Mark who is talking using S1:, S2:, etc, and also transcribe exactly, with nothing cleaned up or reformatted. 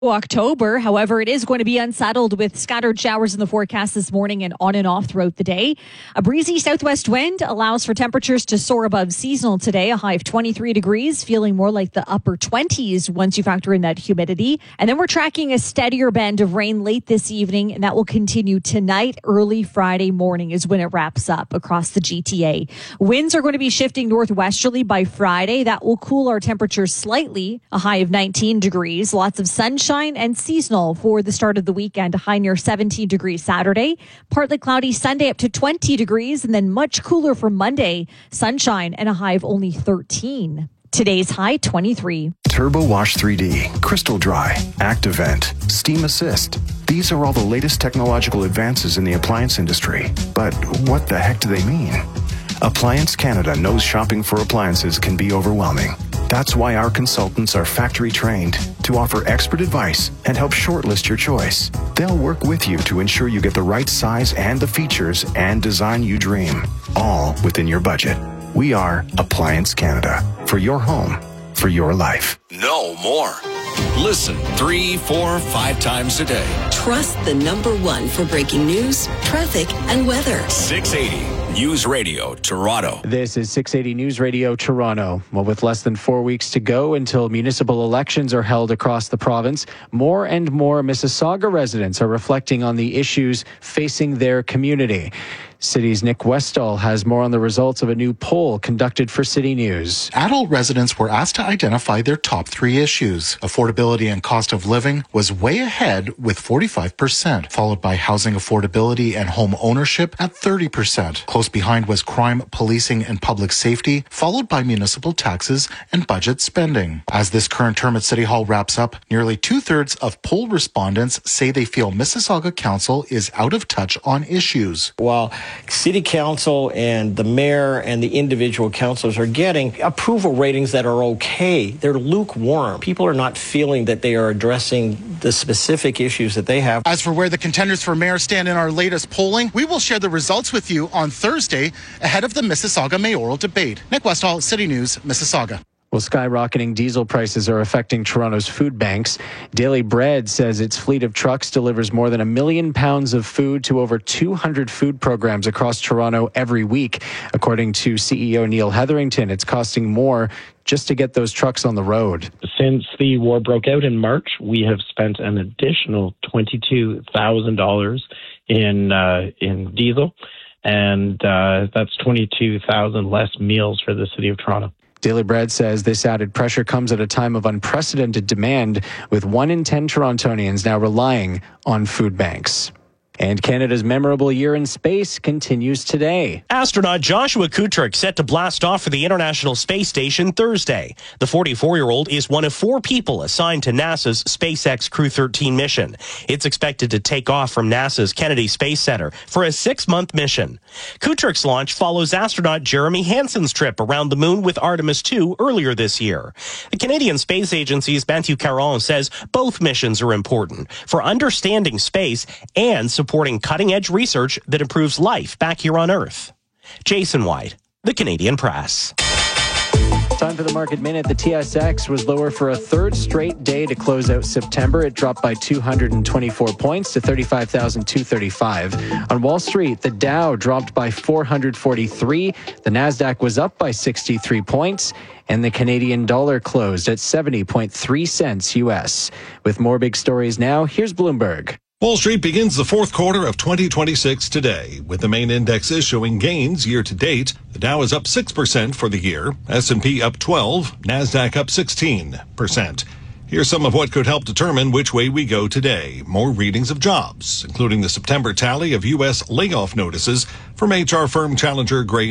S1: October. However, it is going to be unsettled with scattered showers in the forecast this morning and on and off throughout the day. A breezy southwest wind allows for temperatures to soar above seasonal today, a high of twenty-three degrees, feeling more like the upper twenties once you factor in that humidity. And then we're tracking a steadier band of rain late this evening, and that will continue tonight. Early Friday morning is when it wraps up across the G T A. Winds are going to be shifting northwesterly by Friday. That will cool our temperatures slightly, a high of nineteen degrees. Lots of sunshine and seasonal for the start of the weekend, a high near seventeen degrees Saturday, partly cloudy Sunday up to twenty degrees, and then much cooler for Monday, sunshine and a high of only thirteen. Today's high twenty-three.
S2: Turbo Wash three D, Crystal Dry, ActiVent, Steam Assist. These are all the latest technological advances in the appliance industry. But what the heck do they mean? Appliance Canada knows shopping for appliances can be overwhelming. That's why our consultants are factory trained to offer expert advice and help shortlist your choice. They'll work with you to ensure you get the right size and the features and design you dream, all within your budget. We are Appliance Canada, for your home, for your life.
S3: No more. Listen three, four, five times a day.
S4: Trust the number one for breaking news, traffic, and weather.
S3: six eighty News Radio Toronto.
S5: This is six eighty News Radio Toronto. Well, with less than four weeks to go until municipal elections are held across the province, more and more Mississauga residents are reflecting on the issues facing their community. City's Nick Westall has more on the results of a new poll conducted for City News.
S6: Adult residents were asked to identify their top three issues. Affordability and cost of living was way ahead with forty-five percent, followed by housing affordability and home ownership at thirty percent. Close behind was crime, policing, and public safety, followed by municipal taxes and budget spending. As this current term at City Hall wraps up, nearly two-thirds of poll respondents say they feel Mississauga Council is out of touch on issues.
S7: While City Council and the mayor and the individual councillors are getting approval ratings that are okay, they're lukewarm. People are not feeling that they are addressing the specific issues that they have.
S6: As for where the contenders for mayor stand in our latest polling, we will share the results with you on Thursday ahead of the Mississauga mayoral debate. Nick Westall, City News, Mississauga.
S5: Well, skyrocketing diesel prices are affecting Toronto's food banks. Daily Bread says its fleet of trucks delivers more than a million pounds of food to over two hundred food programs across Toronto every week. According to C E O Neil Hetherington, it's costing more just to get those trucks on the road.
S8: Since the war broke out in March, we have spent an additional twenty-two thousand dollars in uh, in diesel, and uh, that's twenty-two thousand less meals for the City of Toronto.
S5: Daily Bread says this added pressure comes at a time of unprecedented demand, with one in ten Torontonians now relying on food banks. And Canada's memorable year in space continues today.
S9: Astronaut Joshua Kutrick set to blast off for the International Space Station Thursday. The forty-four-year-old is one of four people assigned to NASA's SpaceX Crew thirteen mission. It's expected to take off from NASA's Kennedy Space Center for a six-month mission. Kutrick's launch follows astronaut Jeremy Hansen's trip around the moon with Artemis two earlier this year. The Canadian Space Agency's Matthew Caron says both missions are important for understanding space and supporting supporting cutting-edge research that improves life back here on Earth. Jason White, The Canadian Press.
S5: Time for the Market Minute. The T S X was lower for a third straight day to close out September. It dropped by two hundred twenty-four points to thirty-five thousand two hundred thirty-five. On Wall Street, the Dow dropped by four hundred forty-three. The Nasdaq was up by sixty-three points. And the Canadian dollar closed at seventy point three cents U S. With more big stories now, here's Bloomberg.
S10: Wall Street begins the fourth quarter of twenty twenty-six today, with the main indexes showing gains year to date. The Dow is up six percent for the year, S and P up twelve, NASDAQ up sixteen percent. Here's some of what could help determine which way we go today. More readings of jobs, including the September tally of U S layoff notices from H R firm Challenger Gray